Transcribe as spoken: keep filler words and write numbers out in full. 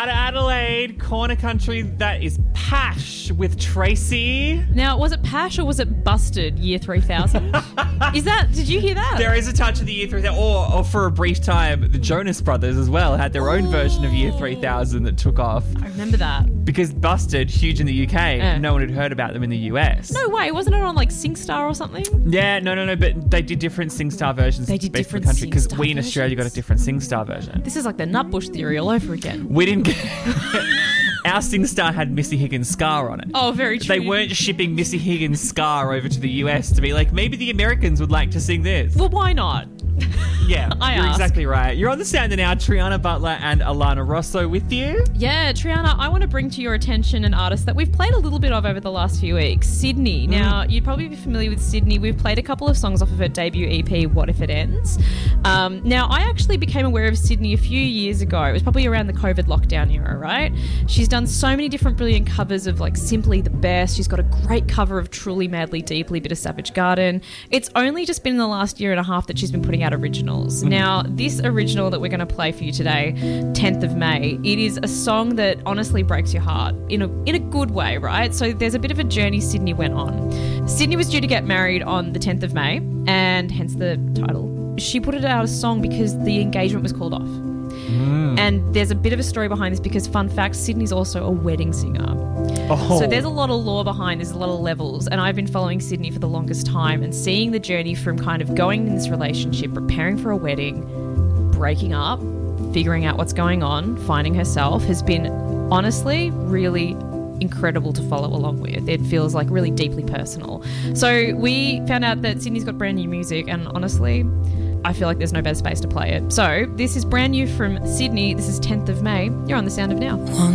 out of Adelaide, corner country, that is Pash with Tracy. Now, was it Pash or was it Busted Year three thousand? Is that, did you hear that? There is a touch of the Year three thousand, or, or for a brief time, the Jonas Brothers as well had their own Ooh. version of Year three thousand that took off. I remember that. Because Busted, huge in the U K, Yeah. no one had heard about them in the U S. No way, wasn't it on like SingStar or something? Yeah, no, no, no, but they did different SingStar versions. They did based on different the country because SingStar we in Australia got a versions. different SingStar version. This is like the Nutbush theory all over again. We didn't get... Our SingStar had Missy Higgins' Scar on it. Oh, very true. They weren't shipping Missy Higgins' Scar over to the U S to be like, maybe the Americans would like to sing this. Well, why not? Yeah, I you're ask. exactly right. You're on the sounder now. Triana Butler and Alana Rosso with you. Yeah, Triana, I want to bring to your attention an artist that we've played a little bit of over the last few weeks, Sydney. Now, you'd probably be familiar with Sydney. We've played a couple of songs off of her debut E P, What If It Ends. Um, now, I actually became aware of Sydney a few years ago. It was probably around the COVID lockdown era, right? She's done so many different brilliant covers of like Simply the Best. She's got a great cover of Truly, Madly, Deeply, bit of Savage Garden. It's only just been in the last year and a half that she's been putting out originals. Now, this original that we're going to play for you today, tenth of May, it is a song that honestly breaks your heart in a in a good way, right? So there's a bit of a journey Sydney went on. Sydney was due to get married on the tenth of May, and hence the title. She put it out a song because the engagement was called off. Mm. And there's a bit of a story behind this because, fun fact, Sydney's also a wedding singer. Oh. So there's a lot of lore behind, there's a lot of levels, and I've been following Sydney for the longest time and seeing the journey from kind of going in this relationship, preparing for a wedding, breaking up, figuring out what's going on, finding herself, has been honestly really incredible to follow along with. It feels like really deeply personal. So we found out that Sydney's got brand new music, and honestly, I feel like there's no better space to play it. So this is brand new from Sydney. This is tenth of May. You're on The Sound of Now.